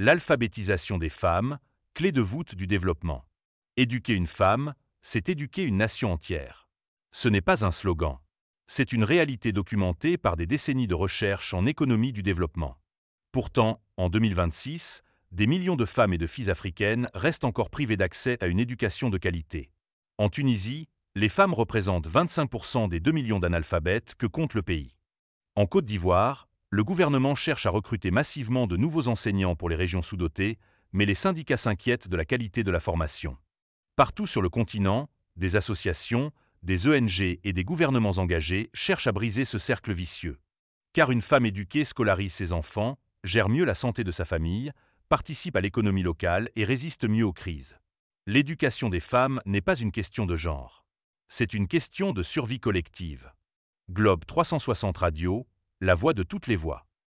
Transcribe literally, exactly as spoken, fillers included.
L'alphabétisation des femmes, clé de voûte du développement. Éduquer une femme, c'est éduquer une nation entière. Ce n'est pas un slogan. C'est une réalité documentée par des décennies de recherche en économie du développement. Pourtant, en deux mille vingt-six, des millions de femmes et de filles africaines restent encore privées d'accès à une éducation de qualité. En Tunisie, les femmes représentent vingt-cinq pour cent des deux millions d'analphabètes que compte le pays. En Côte d'Ivoire, le gouvernement cherche à recruter massivement de nouveaux enseignants pour les régions sous-dotées, mais les syndicats s'inquiètent de la qualité de la formation. Partout sur le continent, des associations, des O N G et des gouvernements engagés cherchent à briser ce cercle vicieux. Car une femme éduquée scolarise ses enfants, gère mieux la santé de sa famille, participe à l'économie locale et résiste mieux aux crises. L'éducation des femmes n'est pas une question de genre. C'est une question de survie collective. Globe trois cent soixante Radio, la voix de toutes les voix.